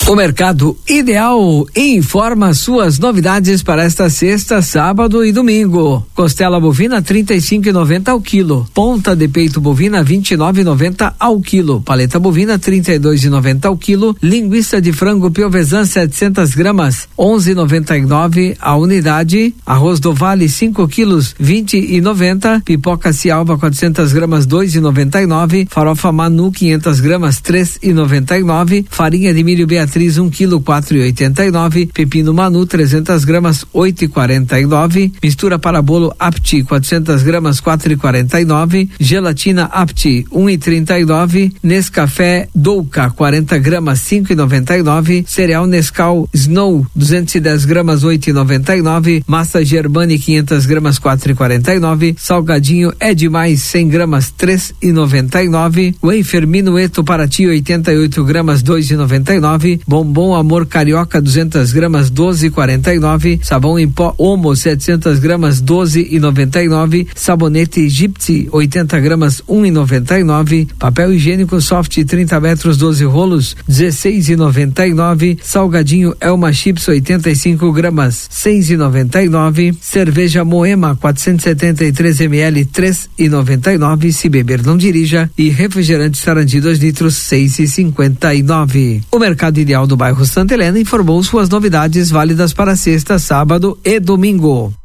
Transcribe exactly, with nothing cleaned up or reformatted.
O Mercado Ideal informa suas novidades para esta sexta, sábado e domingo. Costela bovina trinta e cinco e noventa ao quilo. Ponta de peito bovina vinte e nove e noventa ao quilo. Paleta bovina trinta e dois e noventa ao quilo. Linguiça de frango piovesan setecentas gramas onze e noventa e nove a unidade. Arroz do Vale cinco quilos vinte e noventa. Pipoca Cialba quatrocentas gramas dois e noventa e nove. Farofa Manu quinhentas gramas três e noventa e nove. Farinha de milho Beatriz um quilo quatro e oitenta e nove, pepino Manu trezentas gramas oito e quarenta e nove, mistura para bolo Apti quatrocentas gramas quatro e quarenta e nove, gelatina Apti um e trinta e nove, Nescafé Douca quarenta gramas cinco e noventa e nove, cereal Nescau Snow duzentas e dez gramas oito e noventa e nove, massa Germani quinhentas gramas quatro e quarenta e nove, salgadinho é demais cem gramas três e noventa e nove, wafer Minueto Paraty oitenta e oito gramas dois e noventa e nove, bombom Amor Carioca duzentas gramas doze e quarenta e nove, sabão em pó Omo setecentas gramas doze e noventa e nove, sabonete Gypsy oitenta gramas um e noventa e nove, papel higiênico Soft trinta metros doze rolos dezesseis e noventa e nove, salgadinho Elma Chips oitenta e cinco gramas seis e noventa e nove, cerveja Moema quatrocentos e setenta e três mililitros três e noventa e nove, se beber não dirija, e refrigerante Sarandi dois litros seis e cinquenta e nove. O Mercado Ideal do bairro Santa Helena informou suas novidades válidas para sexta, sábado e domingo.